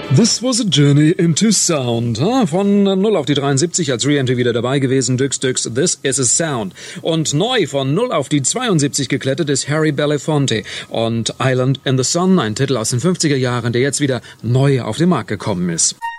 This was a journey into sound. Von 0 auf die 73 als Re-Entry wieder dabei gewesen. Dux, This is a Sound. Und neu von 0 auf die 72 geklettert ist Harry Belafonte. Und Island in the Sun, ein Titel aus den 50er Jahren, der jetzt wieder neu auf den Markt gekommen ist.